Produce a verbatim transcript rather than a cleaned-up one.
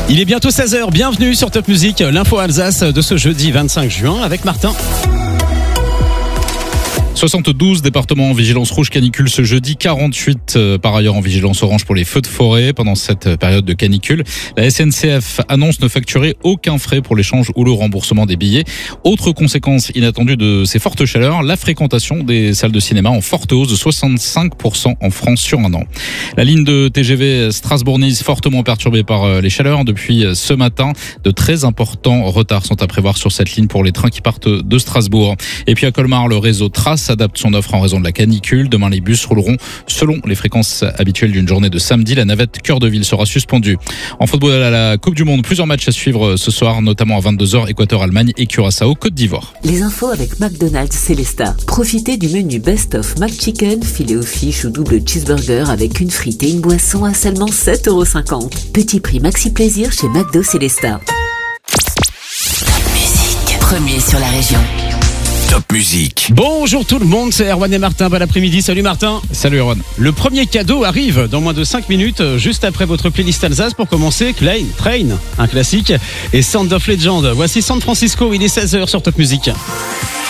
Il est bientôt seize heures, bienvenue sur Top Music, l'info Alsace de ce jeudi vingt-cinq juin avec Martin. soixante-douze départements en vigilance rouge canicule ce jeudi, quarante-huit euh, par ailleurs en vigilance orange pour les feux de forêt pendant cette période de canicule. La S N C F annonce ne facturer aucun frais pour l'échange ou le remboursement des billets. Autre conséquence inattendue de ces fortes chaleurs, la fréquentation des salles de cinéma en forte hausse de soixante-cinq pour cent en France sur un an. La ligne de T G V Strasbourg-Nice fortement perturbée par les chaleurs depuis ce matin. De très importants retards sont à prévoir sur cette ligne pour les trains qui partent de Strasbourg. Et puis à Colmar, le réseau Trace adapte son offre en raison de la canicule. Demain, les bus rouleront selon les fréquences habituelles d'une journée de samedi. La navette Cœur de Ville sera suspendue. En football à la Coupe du Monde, plusieurs matchs à suivre ce soir, notamment à vingt-deux heures, Équateur-Allemagne et Curaçao, Côte d'Ivoire. Les infos avec McDonald's Célestat. Profitez du menu Best of McChicken, filet aux fiches ou double cheeseburger avec une frite et une boisson à seulement sept euros cinquante. Petit prix maxi plaisir chez McDo Célestat. Top Music, premier sur la région. Top Music. Bonjour tout le monde, c'est Erwan et Martin, bon après-midi, salut Martin. Salut Erwan. Le premier cadeau arrive dans moins de cinq minutes, juste après votre playlist Alsace. Pour commencer, Klein, Train, un classique, et Sound of Legend. Voici San Francisco, il est seize heures sur Top Music.